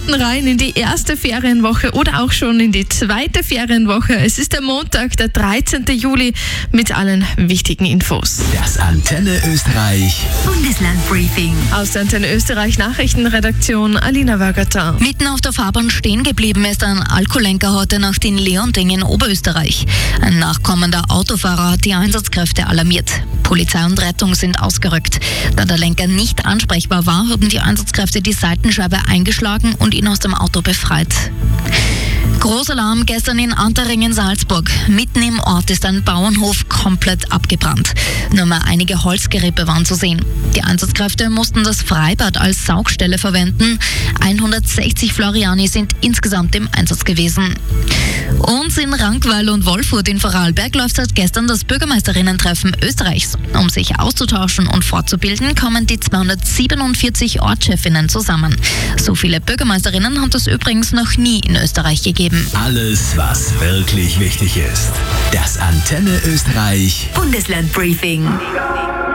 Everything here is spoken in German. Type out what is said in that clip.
starten rein in die erste Ferienwoche oder auch schon in die zweite Ferienwoche. Es ist der Montag, der 13. Juli mit allen wichtigen Infos. Das Antenne Österreich Bundeslandbriefing. Aus der Antenne Österreich Nachrichtenredaktion Alina Wagater. Mitten auf der Fahrbahn stehen geblieben ist ein Alkoholenker heute Nacht in Leonding in Oberösterreich. Ein nachkommender Autofahrer hat die Einsatzkräfte alarmiert. Polizei und Rettung sind ausgerückt. Da der Lenker nicht ansprechbar war, haben die Einsatzkräfte die Seitenscheibe eingeschlagen und ihn aus dem Auto befreit. Großalarm gestern in Antering, Salzburg. Mitten im Ort ist ein Bauernhof komplett abgebrannt. Nur mehr einige Holzgerippe waren zu sehen. Die Einsatzkräfte mussten das Freibad als Saugstelle verwenden. 160 Floriani sind insgesamt im Einsatz gewesen. Und in Rankweil und Wolfurt in Vorarlberg läuft seit gestern das Bürgermeisterinnen-Treffen Österreichs. Um sich auszutauschen und fortzubilden, kommen die 247 Ortschefinnen zusammen. So viele Bürgermeisterinnen hat es übrigens noch nie in Österreich gegeben. alles, was wirklich wichtig ist. Das Antenne Österreich Bundeslandbriefing.